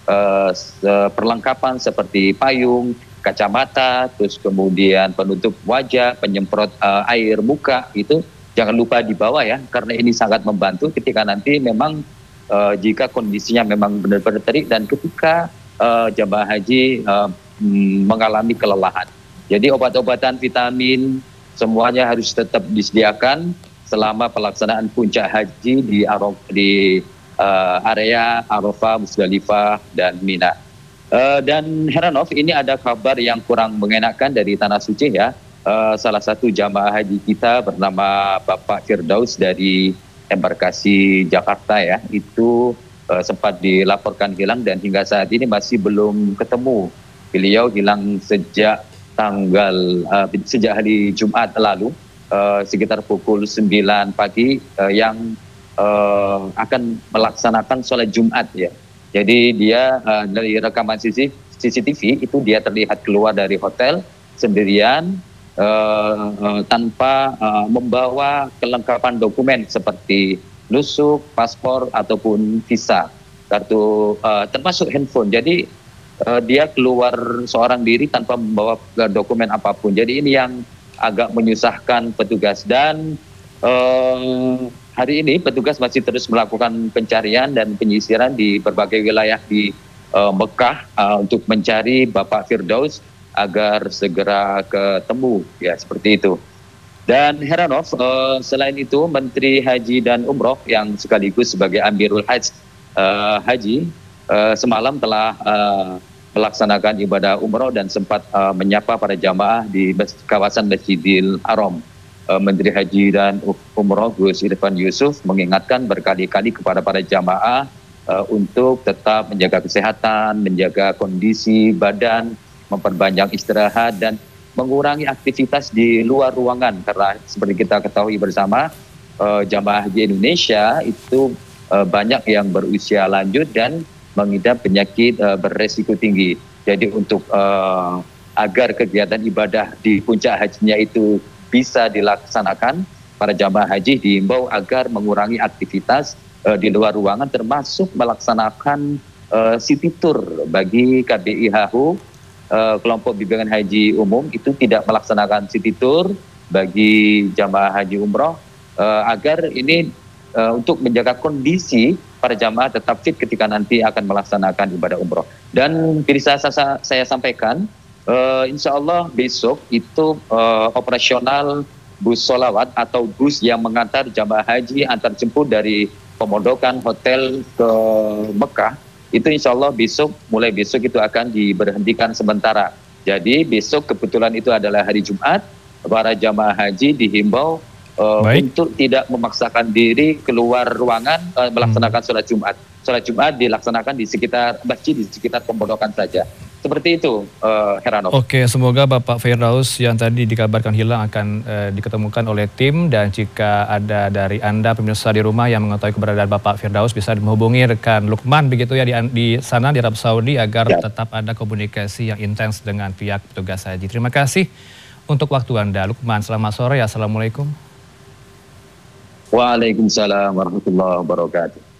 perlengkapan seperti payung, kacamata, terus kemudian penutup wajah, penyemprot air muka, itu jangan lupa dibawa ya, karena ini sangat membantu ketika nanti memang jika kondisinya memang benar-benar terik dan ketika jamaah haji mengalami kelelahan. Jadi obat-obatan, vitamin, semuanya harus tetap disediakan selama pelaksanaan puncak haji di area Arafah, Musdalifah, dan Mina. Dan Heranov, ini ada kabar yang kurang mengenakan dari Tanah Suci ya. Salah satu jamaah haji kita bernama Bapak Firdaus dari embarkasi Jakarta ya, itu sempat dilaporkan hilang dan hingga saat ini masih belum ketemu. Beliau hilang sejak sejak hari Jumat lalu, sekitar pukul 9 pagi yang akan melaksanakan sholat Jumat ya. Jadi dia dari rekaman CCTV itu dia terlihat keluar dari hotel sendirian tanpa membawa kelengkapan dokumen seperti nusuk, paspor ataupun visa, kartu termasuk handphone. Jadi dia keluar seorang diri tanpa membawa dokumen apapun. Jadi ini yang agak menyusahkan petugas dan hari ini petugas masih terus melakukan pencarian dan penyisiran di berbagai wilayah di Mekah untuk mencari Bapak Firdaus agar segera ketemu ya, seperti itu. Dan Heranov, selain itu Menteri Haji dan Umroh yang sekaligus sebagai Amirul Haji semalam telah melaksanakan ibadah umroh dan sempat menyapa para jamaah di kawasan Masjidil Haram. Menteri Haji dan Umroh Gus Irfan Yusuf mengingatkan berkali-kali kepada para jamaah untuk tetap menjaga kesehatan, menjaga kondisi badan, memperbanyak istirahat dan mengurangi aktivitas di luar ruangan, karena seperti kita ketahui bersama jamaah haji Indonesia itu banyak yang berusia lanjut dan mengidap penyakit beresiko tinggi. Jadi untuk agar kegiatan ibadah di puncak hajinya itu bisa dilaksanakan, para jamaah haji diimbau agar mengurangi aktivitas di luar ruangan, termasuk melaksanakan city tour bagi KBIHU. Kelompok bimbingan haji umum itu tidak melaksanakan city tour bagi jamaah haji umroh agar ini untuk menjaga kondisi para jamaah tetap fit ketika nanti akan melaksanakan ibadah umroh. Dan bisa saya sampaikan, insya Allah besok itu operasional bus solawat atau bus yang mengantar jamaah haji antar jemput dari pemondokan hotel ke Mekah, itu insya Allah mulai besok itu akan diberhentikan sementara. Jadi besok kebetulan itu adalah hari Jumat, para jamaah haji dihimbau untuk tidak memaksakan diri keluar ruangan melaksanakan sholat Jumat. Sholat Jumat dilaksanakan di sekitar masjid, di sekitar pemondokan saja. Seperti itu, Heranov. Oke, semoga Bapak Firdaus yang tadi dikabarkan hilang akan diketemukan oleh tim, dan jika ada dari Anda pemirsa di rumah yang mengetahui keberadaan Bapak Firdaus bisa menghubungi rekan Lukman begitu ya di sana di Arab Saudi agar tetap ada komunikasi yang intens dengan pihak petugas haji. Terima kasih untuk waktu Anda, Lukman. Selamat sore, assalamualaikum. Waalaikumsalam warahmatullahi wabarakatuh.